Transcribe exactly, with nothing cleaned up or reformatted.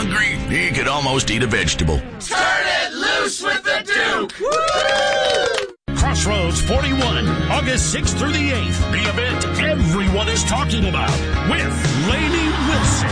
hungry, he could almost eat a vegetable. Turn it loose with the Duke! Woo! Crossroads forty-one, August sixth through the eighth. The event everyone is talking about with Lainey Wilson.